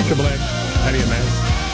Triple M. How do you, Maz?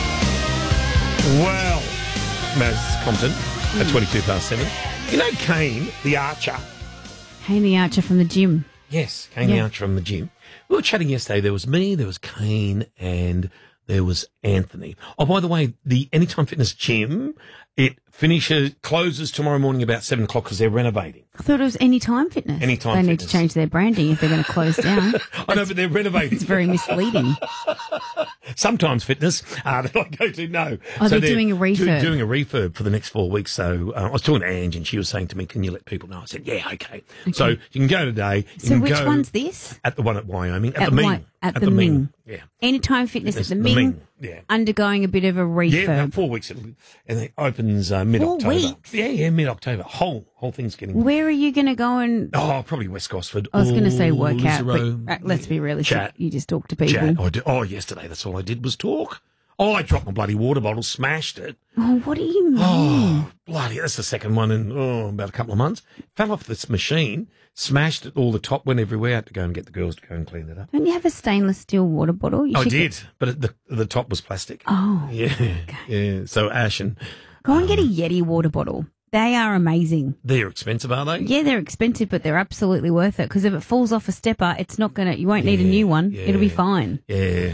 Well, Maz Compton at 7:22. You know Kane, the archer? Kane the archer from the gym. Yes, Kane the archer from the gym. We were chatting yesterday. There was me, there was Kane, and there was Anthony. Oh, by the way, the Anytime Fitness gym, it closes tomorrow morning about 7 o'clock because they're renovating. I thought it was Anytime Fitness. Anytime They Fitness. need to change their branding if they're going to close down. I know, but they're renovating. It's very misleading. Sometimes Fitness that I go to, no. Oh, they're doing a refurb. Doing a refurb for the next 4 weeks. So I was talking to Ange and she was saying to me, can you let people know? I said, yeah, okay. So you can go today. So which one's this? At the one at Wyoming. At the Ming. At the Ming. Yeah. Anytime Fitness at the The Ming. Ming, yeah. Undergoing a bit of a refurb. Yeah, about 4 weeks. And it opens mid-October. 4 weeks? Yeah, mid-October. Whole thing's getting... Where are you going to go and... Oh, probably West Gosford. I was going to say work out, Lisero. but let's be realistic. Chat. You just talk to people. Chat. Yesterday, that's all I did was talk. Oh, I dropped my bloody water bottle, smashed it. Oh, what do you mean? Oh, bloody, that's the second one in about a couple of months. Fell off this machine, smashed it, all the top went everywhere. I had to go and get the girls to go and clean it up. Don't you have a stainless steel water bottle? I did, but the top was plastic. Oh. Yeah, yeah. So ashen. Go and get a Yeti water bottle. They are amazing. They're expensive, are they? Yeah, they're expensive, but they're absolutely worth it because if it falls off a stepper, it's not going to, you won't need a new one. Yeah. It'll be fine. Yeah.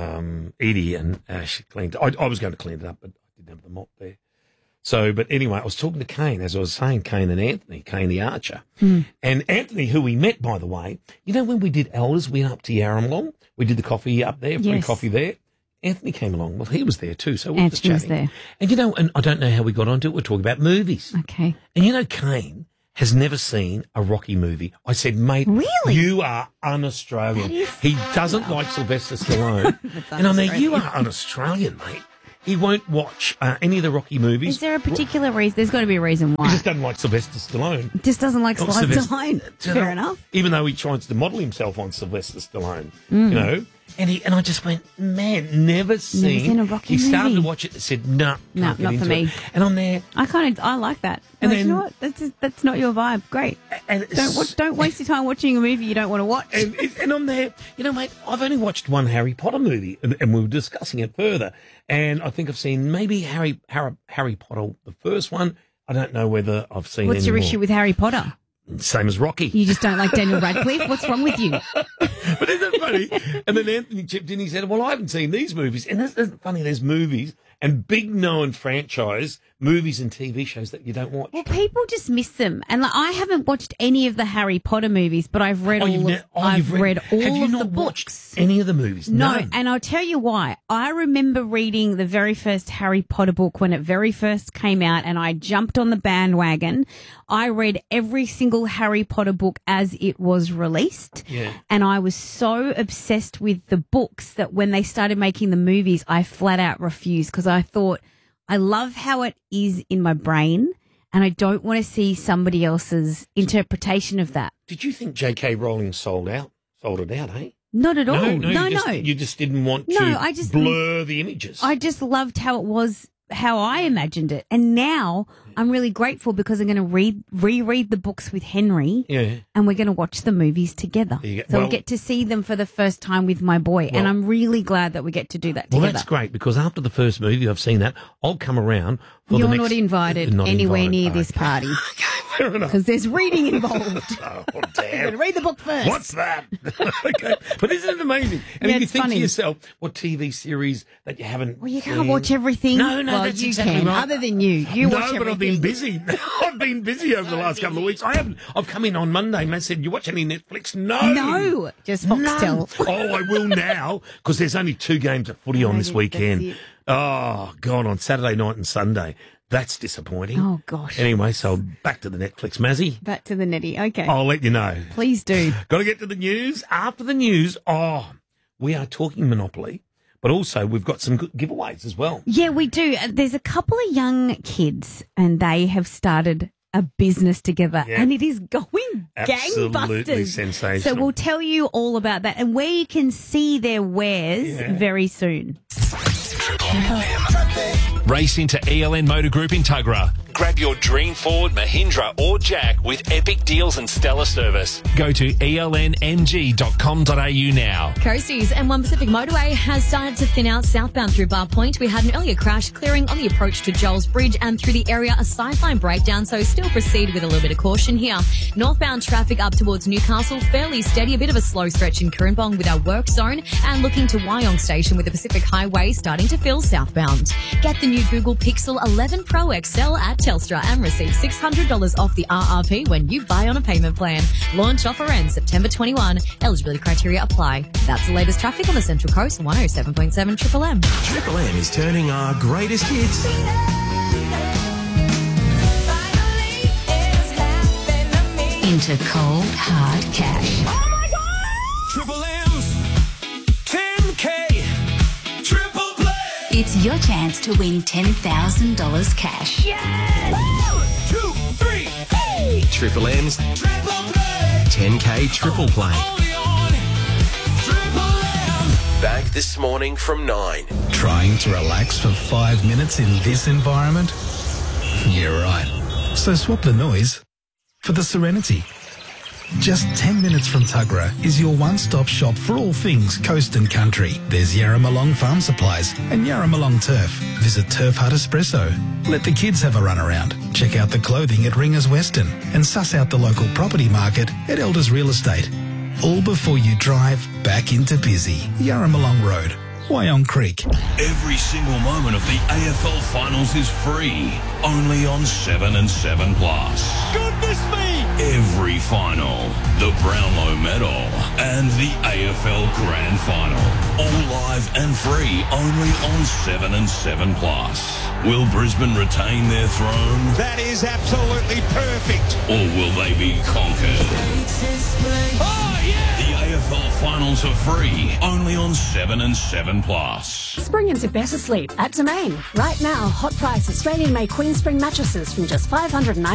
Edie and Ash cleaned it. I was going to clean it up, but I didn't have the mop there. So, but anyway, I was talking to Kane, as I was saying, Kane and Anthony, Kane the archer. And Anthony, who we met, by the way, you know when we did Elders, we went up to Yarramulong, we did the coffee up there, free coffee there. Anthony came along. Well, he was there too, so we were just Anthony was chatting. there. And you know, and I don't know how we got onto it, we're talking about movies. Okay. And you know, Kane has never seen a Rocky movie. I said, mate, Really? you are un-Australian. He doesn't like Sylvester Stallone. And I'm there, you are un-Australian, mate. He won't watch any of the Rocky movies. Is there a particular reason? There's got to be a reason why. He just doesn't like Sylvester Stallone. Just doesn't like Sylvester Sylvester- Stallone. Fair enough. Even though he tries to model himself on Sylvester Stallone, you know. And I just went, man, never seen a Rocky He started movie. to watch it and said, no, No, not for me. And I'm there. I like that. And Like, then- you know what? That's not your vibe. Great. And it's- Don't waste your time watching a movie you don't want to watch. And I'm there, you know, mate, I've only watched one Harry Potter movie, and we were discussing it further. And I think I've seen maybe Harry Potter, the first one. I don't know whether I've seen What's your any issue more. with Harry Potter? Same as Rocky. You just don't like Daniel Radcliffe? What's wrong with you? But isn't it funny? And then Anthony chipped in, he said, well, I haven't seen these movies. And isn't funny, there's movies and big known franchise movies and TV shows that you don't watch. Well, people just miss them. And like, I haven't watched any of the Harry Potter movies, but I've read I've read all Have you of not the watched books. any of the movies? No, None. and I'll tell you why. I remember reading the very first Harry Potter book when it very first came out, and I jumped on the bandwagon. I read every single Harry Potter book as it was released. Yeah. And I was so obsessed with the books that when they started making the movies, I flat out refused because I thought, I love how it is in my brain, and I don't want to see somebody else's interpretation of that. Did you think J.K. Rowling sold it out, eh? Not at all. No. You just didn't want to No, I just- blur the images. I just loved how it was, how I imagined it. And now I'm really grateful because I'm going to reread the books with Henry Yeah. and we're going to watch the movies together. There you go. So Well- we'll get to see them for the first time with my boy. And Well- I'm really glad that we get to do that Well, together. that's great because after the first movie, I've seen that. I'll come around for You're the next... not invited Not anywhere invited. near this party Fair enough. because there's reading involved. Oh, You're damn. going to read the book first. What's that? Okay. But isn't it amazing? And Yeah, if you it's think funny. to yourself, what TV series that you haven't Well, you can't seen? watch everything. No, well, that's you exactly can. right. Other than you. You watch No, everything. but I've been busy. I've been busy over the last couple of weeks. I haven't. I've come in on Monday and they said, you watch any Netflix? No. No, just Foxtel. Oh, I will now because there's only 2 games of footy on this That's weekend. it. Oh, God, on Saturday night and Sunday. That's disappointing. Oh, gosh. Anyway, so back to the Netflix, Mazzy. Back to the netty. Okay. I'll let you know. Please do. Got to get to the news. After the news, we are talking Monopoly, but also we've got some good giveaways as well. Yeah, we do. There's a couple of young kids and they have started a business together Yeah. and it is going Absolutely gangbusters. sensational. So we'll tell you all about that and where you can see their wares very soon. Race into ELN Motor Group in Tuggerah. Grab your dream Ford, Mahindra or Jack with epic deals and stellar service. Go to elnmg.com.au now. Coasties, M1 Pacific Motorway has started to thin out southbound through Bar Point. We had an earlier crash clearing on the approach to Joel's Bridge, and through the area a sideline breakdown, so still proceed with a little bit of caution here. Northbound traffic up towards Newcastle, fairly steady, a bit of a slow stretch in Coorambong with our work zone, and looking to Wyong Station with the Pacific Highway starting to fill southbound. Get the new Google Pixel 11 Pro XL at Telstra and receive $600 off the RRP when you buy on a payment plan. Launch offer ends September 21. Eligibility criteria apply. That's the latest traffic on the Central Coast, 107.7 Triple M. Triple M is turning our greatest hits into cold, hard cash. Oh my God! Triple M's 10K Triple Play. It's your chance to win $10,000 cash. Yes! 1, 2, 3, hey! Triple M's Triple Play. 10K Triple Play. Only on Triple M. Back this morning from 9. Trying to relax for 5 minutes in this environment? Yeah, right. So swap the noise for the serenity. Just 10 minutes from Tuggerah is your one-stop shop for all things coast and country. There's Yarramalong Farm Supplies and Yarramalong Turf. Visit Turf Hut Espresso. Let the kids have a run around. Check out the clothing at Ringers Western and suss out the local property market at Elders Real Estate. All before you drive back into busy Yarramalong Road, Wyong Creek. Every single moment of the AFL Finals is free, only on 7 and 7 Plus. Goodness me! Every final, the Brownlow Medal, and the AFL Grand Final, all live and free, only on 7 and 7 Plus. Will Brisbane retain their throne? That is absolutely perfect. Or will they be conquered? Oh, yeah! The AFL Finals are free, only on 7 and 7 Plus. Spring into better sleep at Domain. Right now, hot price Australian-made Queen Spring mattresses from just $590.